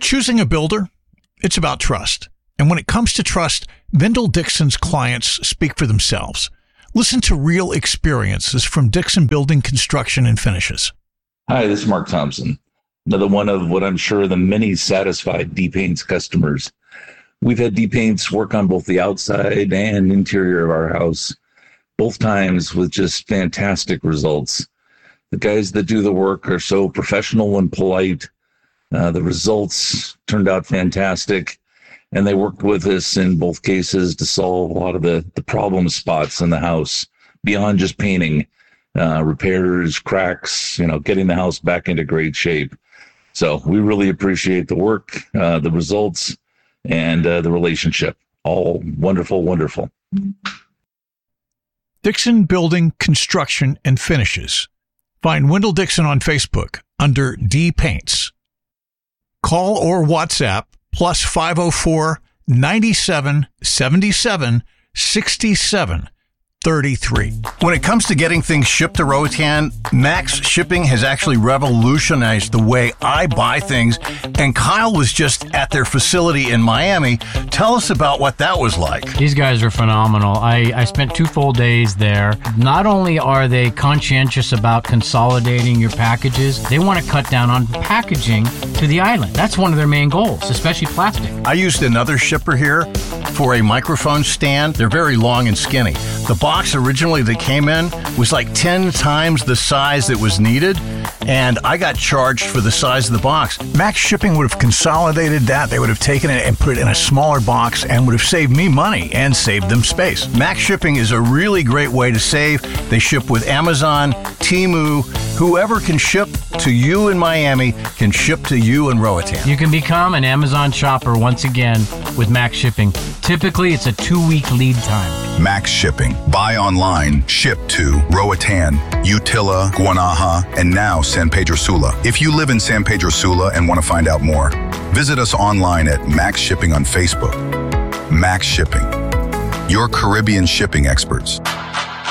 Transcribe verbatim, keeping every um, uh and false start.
Choosing a builder, it's about trust. And when it comes to trust, Vendel Dixon's clients speak for themselves. Listen to real experiences from Dixon Building Construction and Finishes. Hi, this is Mark Thompson, another one of what I'm sure the many satisfied D-Paints customers. We've had D-Paints work on both the outside and interior of our house, both times with just fantastic results. The guys that do the work are so professional and polite. Uh, the results turned out fantastic, and they worked with us in both cases to solve a lot of the, the problem spots in the house beyond just painting, uh, repairs, cracks, you know, getting the house back into great shape. So we really appreciate the work, uh, the results, and uh, the relationship. All wonderful, wonderful. Dixon Building Construction and Finishes. Find Wendell Dixon on Facebook under D Paints. Call or WhatsApp plus five oh four, nine seven seven seven, six seven three three. When it comes to getting things shipped to Roatan, Max Shipping has actually revolutionized the way I buy things, and Kyle was just at their facility in Miami. Tell us about what that was like. These guys are phenomenal. I, I spent two full days there. Not only are they conscientious about consolidating your packages, they want to cut down on packaging to the island. That's one of their main goals, especially plastic. I used another shipper here for a microphone stand. They're very long and skinny. The box originally that came in was like ten times the size that was needed, and I got charged for the size of the box. Max Shipping would have consolidated that. They would have taken it and put it in a smaller box and would have saved me money and saved them space. Max Shipping is a really great way to save. They ship with Amazon, Temu. Whoever can ship to you in Miami can ship to you in Roatan. You can become an Amazon shopper once again with Max Shipping. Typically, it's a two-week lead time. Max Shipping. Buy online, ship to Roatan, Utila, Guanaja, and now San Pedro Sula. If you live in San Pedro Sula and want to find out more, visit us online at Max Shipping on Facebook. Max Shipping, your Caribbean shipping experts.